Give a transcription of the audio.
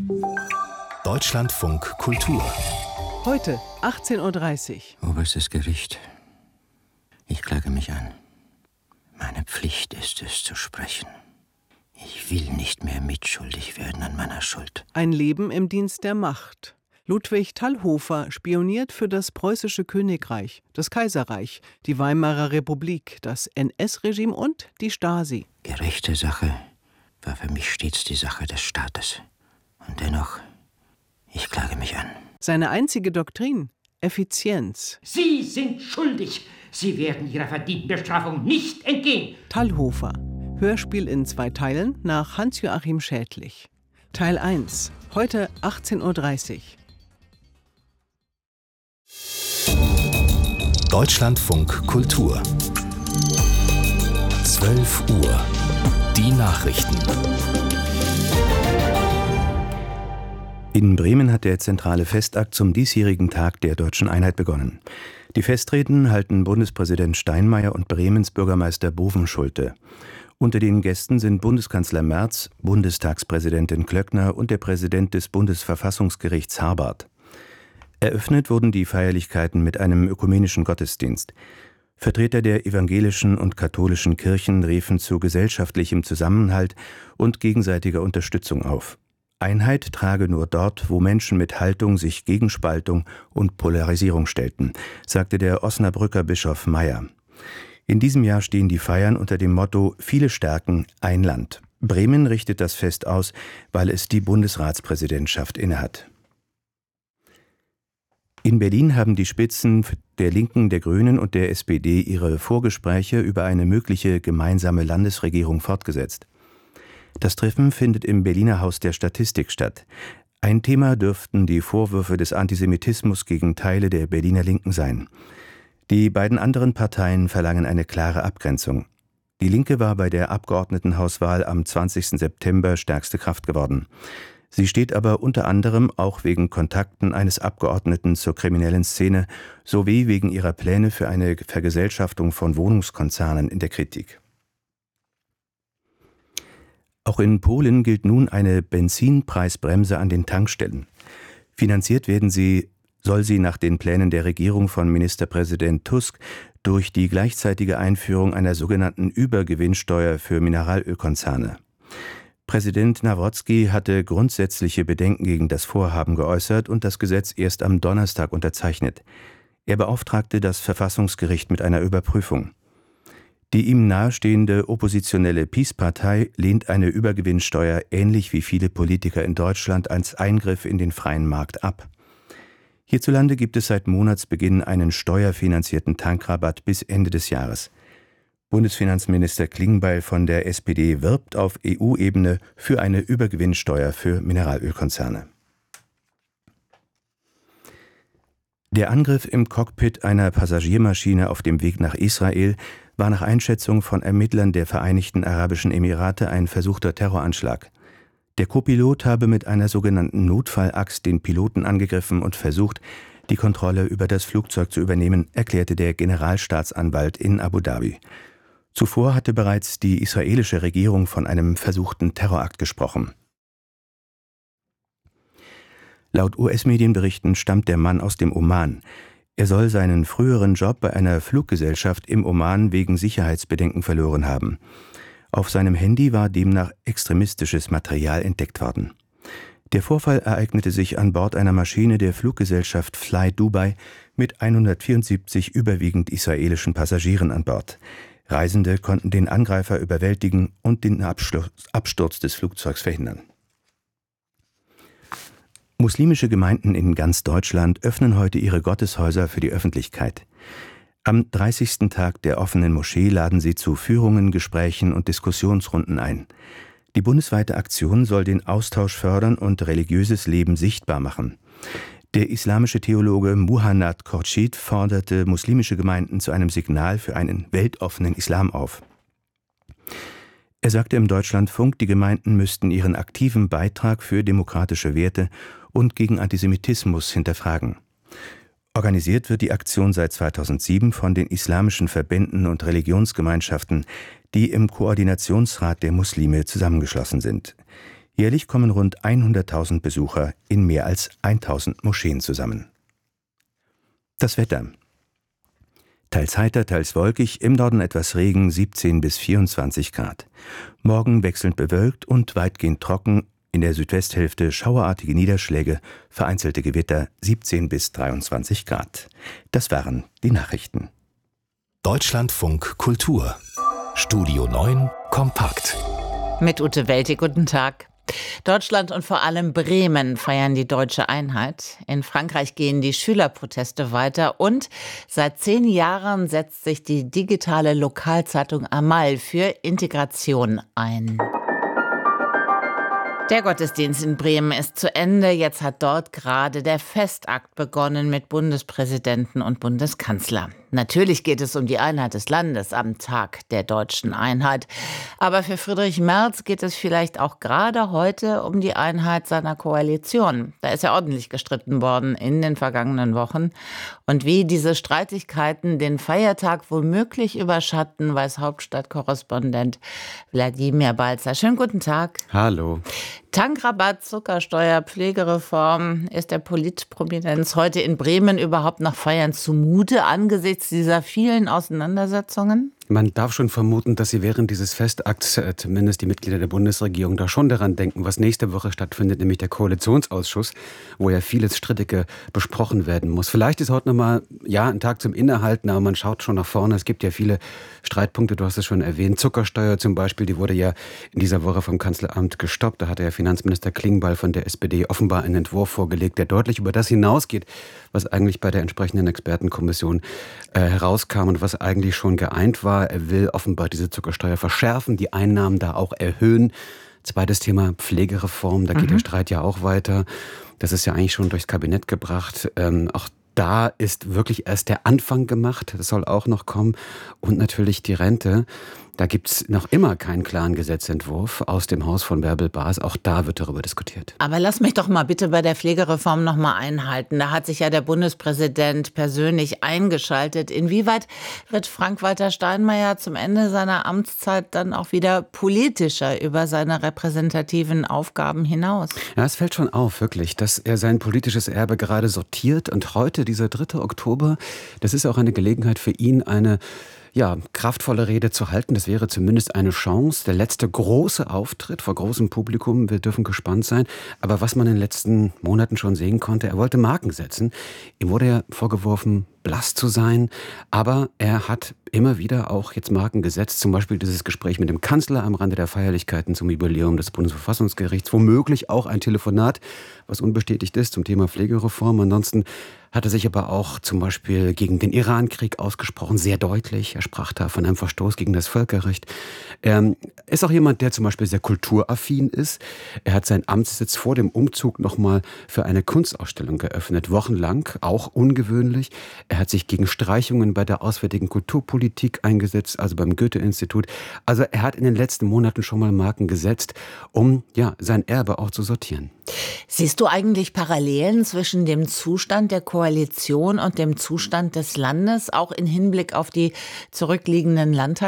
Deutschlandfunk Kultur. Heute 18:30 Uhr. Oberstes Gericht. Ich klage mich an. Meine Pflicht ist es, zu sprechen. Ich will nicht mehr mitschuldig werden an meiner Schuld. Ein Leben im Dienst der Macht. Ludwig Thalhofer spioniert für das preußische Königreich, das Kaiserreich, die Weimarer Republik, das NS-Regime und die Stasi. Gerechte Sache war für mich stets die Sache des Staates. Und dennoch, ich klage mich an. Seine einzige Doktrin: Effizienz. Sie sind schuldig. Sie werden Ihrer verdienten Bestrafung nicht entgehen. Thalhofer. Hörspiel in 2 Teilen nach Hans-Joachim Schädlich. Teil 1. Heute 18:30 Uhr. Deutschlandfunk Kultur. 12 Uhr. Die Nachrichten. In Bremen hat der zentrale Festakt zum diesjährigen Tag der Deutschen Einheit begonnen. Die Festreden halten Bundespräsident Steinmeier und Bremens Bürgermeister Bovenschulte. Unter den Gästen sind Bundeskanzler Merz, Bundestagspräsidentin Klöckner und der Präsident des Bundesverfassungsgerichts Harbart. Eröffnet wurden die Feierlichkeiten mit einem ökumenischen Gottesdienst. Vertreter der evangelischen und katholischen Kirchen riefen zu gesellschaftlichem Zusammenhalt und gegenseitiger Unterstützung auf. Einheit trage nur dort, wo Menschen mit Haltung sich gegen Spaltung und Polarisierung stellten, sagte der Osnabrücker Bischof Meyer. In diesem Jahr stehen die Feiern unter dem Motto »Viele stärken, ein Land«. Bremen richtet das Fest aus, weil es die Bundesratspräsidentschaft innehat. In Berlin haben die Spitzen der Linken, der Grünen und der SPD ihre Vorgespräche über eine mögliche gemeinsame Landesregierung fortgesetzt. Das Treffen findet im Berliner Haus der Statistik statt. Ein Thema dürften die Vorwürfe des Antisemitismus gegen Teile der Berliner Linken sein. Die beiden anderen Parteien verlangen eine klare Abgrenzung. Die Linke war bei der Abgeordnetenhauswahl am 20. September stärkste Kraft geworden. Sie steht aber unter anderem auch wegen Kontakten eines Abgeordneten zur kriminellen Szene sowie wegen ihrer Pläne für eine Vergesellschaftung von Wohnungskonzernen in der Kritik. Auch in Polen gilt nun eine Benzinpreisbremse an den Tankstellen. Finanziert soll sie nach den Plänen der Regierung von Ministerpräsident Tusk durch die gleichzeitige Einführung einer sogenannten Übergewinnsteuer für Mineralölkonzerne. Präsident Nawrocki hatte grundsätzliche Bedenken gegen das Vorhaben geäußert und das Gesetz erst am Donnerstag unterzeichnet. Er beauftragte das Verfassungsgericht mit einer Überprüfung. Die ihm nahestehende oppositionelle PiS-Partei lehnt eine Übergewinnsteuer ähnlich wie viele Politiker in Deutschland als Eingriff in den freien Markt ab. Hierzulande gibt es seit Monatsbeginn einen steuerfinanzierten Tankrabatt bis Ende des Jahres. Bundesfinanzminister Klingbeil von der SPD wirbt auf EU-Ebene für eine Übergewinnsteuer für Mineralölkonzerne. Der Angriff im Cockpit einer Passagiermaschine auf dem Weg nach Israel war nach Einschätzung von Ermittlern der Vereinigten Arabischen Emirate ein versuchter Terroranschlag. Der Co-Pilot habe mit einer sogenannten Notfallaxt den Piloten angegriffen und versucht, die Kontrolle über das Flugzeug zu übernehmen, erklärte der Generalstaatsanwalt in Abu Dhabi. Zuvor hatte bereits die israelische Regierung von einem versuchten Terrorakt gesprochen. Laut US-Medienberichten stammt der Mann aus dem Oman. Er soll seinen früheren Job bei einer Fluggesellschaft im Oman wegen Sicherheitsbedenken verloren haben. Auf seinem Handy war demnach extremistisches Material entdeckt worden. Der Vorfall ereignete sich an Bord einer Maschine der Fluggesellschaft Fly Dubai mit 174 überwiegend israelischen Passagieren an Bord. Reisende konnten den Angreifer überwältigen und den Absturz des Flugzeugs verhindern. Muslimische Gemeinden in ganz Deutschland öffnen heute ihre Gotteshäuser für die Öffentlichkeit. Am 30. Tag der offenen Moschee laden sie zu Führungen, Gesprächen und Diskussionsrunden ein. Die bundesweite Aktion soll den Austausch fördern und religiöses Leben sichtbar machen. Der islamische Theologe Muhannad Khorshid forderte muslimische Gemeinden zu einem Signal für einen weltoffenen Islam auf. Er sagte im Deutschlandfunk, die Gemeinden müssten ihren aktiven Beitrag für demokratische Werte und gegen Antisemitismus hinterfragen. Organisiert wird die Aktion seit 2007 von den islamischen Verbänden und Religionsgemeinschaften, die im Koordinationsrat der Muslime zusammengeschlossen sind. Jährlich kommen rund 100.000 Besucher in mehr als 1.000 Moscheen zusammen. Das Wetter. Teils heiter, teils wolkig, im Norden etwas Regen, 17 bis 24 Grad. Morgen wechselnd bewölkt und weitgehend trocken, in der Südwesthälfte schauerartige Niederschläge, vereinzelte Gewitter, 17 bis 23 Grad. Das waren die Nachrichten. Deutschlandfunk Kultur. Studio 9 kompakt. Mit Ute Welti, guten Tag. Deutschland und vor allem Bremen feiern die deutsche Einheit. In Frankreich gehen die Schülerproteste weiter und seit 10 Jahren setzt sich die digitale Lokalzeitung Amal für Integration ein. Der Gottesdienst in Bremen ist zu Ende. Jetzt hat dort gerade der Festakt begonnen mit Bundespräsidenten und Bundeskanzler. Natürlich geht es um die Einheit des Landes am Tag der deutschen Einheit. Aber für Friedrich Merz geht es vielleicht auch gerade heute um die Einheit seiner Koalition. Da ist ja ordentlich gestritten worden in den vergangenen Wochen. Und wie diese Streitigkeiten den Feiertag womöglich überschatten, weiß Hauptstadtkorrespondent Wladimir Balzer. Schönen guten Tag. Hallo. Tankrabatt, Zuckersteuer, Pflegereform. Ist der Politprominenz heute in Bremen überhaupt noch Feiern zumute angesichts dieser vielen Auseinandersetzungen? Man darf schon vermuten, dass sie während dieses Festakts, zumindest die Mitglieder der Bundesregierung, da schon daran denken, was nächste Woche stattfindet, nämlich der Koalitionsausschuss, wo ja vieles Strittige besprochen werden muss. Vielleicht ist heute nochmal, ein Tag zum Innehalten, aber man schaut schon nach vorne. Es gibt ja viele Streitpunkte, du hast es schon erwähnt. Zuckersteuer zum Beispiel, die wurde ja in dieser Woche vom Kanzleramt gestoppt. Da hatte ja Finanzminister Klingbeil von der SPD offenbar einen Entwurf vorgelegt, der deutlich über das hinausgeht, was eigentlich bei der entsprechenden Expertenkommission herauskam und was eigentlich schon geeint war. Er will offenbar diese Zuckersteuer verschärfen, die Einnahmen da auch erhöhen. Zweites Thema, Pflegereform, da geht der Streit ja auch weiter. Das ist ja eigentlich schon durchs Kabinett gebracht. Auch da ist wirklich erst der Anfang gemacht. Das soll auch noch kommen. Und natürlich die Rente. Da gibt es noch immer keinen klaren Gesetzentwurf aus dem Haus von Bärbel Baas. Auch da wird darüber diskutiert. Aber lass mich doch mal bitte bei der Pflegereform noch mal einhalten. Da hat sich ja der Bundespräsident persönlich eingeschaltet. Inwieweit wird Frank-Walter Steinmeier zum Ende seiner Amtszeit dann auch wieder politischer über seine repräsentativen Aufgaben hinaus? Ja, es fällt schon auf, wirklich, dass er sein politisches Erbe gerade sortiert. Und heute, dieser 3. Oktober, das ist auch eine Gelegenheit für ihn, eine kraftvolle Rede zu halten. Das wäre zumindest eine Chance. Der letzte große Auftritt vor großem Publikum. Wir dürfen gespannt sein. Aber was man in den letzten Monaten schon sehen konnte, er wollte Marken setzen. Ihm wurde ja vorgeworfen, blass zu sein. Aber er hat immer wieder auch jetzt Marken gesetzt. Zum Beispiel dieses Gespräch mit dem Kanzler am Rande der Feierlichkeiten zum Jubiläum des Bundesverfassungsgerichts. Womöglich auch ein Telefonat, was unbestätigt ist, zum Thema Pflegereform. Ansonsten hat er sich aber auch zum Beispiel gegen den Iran-Krieg ausgesprochen, sehr deutlich. Er sprach da von einem Verstoß gegen das Völkerrecht. Er ist auch jemand, der zum Beispiel sehr kulturaffin ist. Er hat seinen Amtssitz vor dem Umzug nochmal für eine Kunstausstellung geöffnet, wochenlang, auch ungewöhnlich. Er hat sich gegen Streichungen bei der auswärtigen Kulturpolitik eingesetzt, also beim Goethe-Institut. Also er hat in den letzten Monaten schon mal Marken gesetzt, um sein Erbe auch zu sortieren. Siehst du eigentlich Parallelen zwischen dem Zustand der Koalition und dem Zustand des Landes, auch im Hinblick auf die zurückliegenden Landtagswahlen?